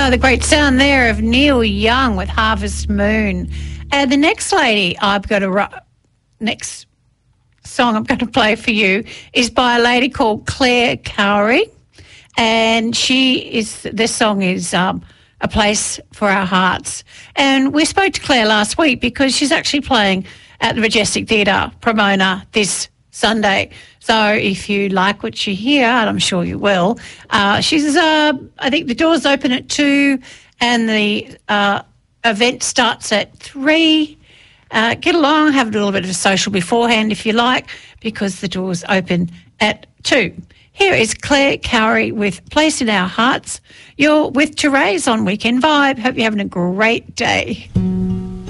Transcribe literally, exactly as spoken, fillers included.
Ah, the great sound there of Neil Young with Harvest Moon. And the next lady I've got to ru- next song I'm going to play for you is by a lady called Claire Cowrie, and she is. This song is um, A Place for Our Hearts. And we spoke to Claire last week because she's actually playing at the Majestic Theatre, Pomona, this Sunday. So if you like what you hear, and I'm sure you will, uh, she's, uh, I think the doors open at two and the uh, event starts at three. Uh, get along, have a little bit of a social beforehand if you like, because the doors open at two. Here is Claire Cowrie with Place in Our Hearts. You're with Therese on Weekend Vibe. Hope you're having a great day.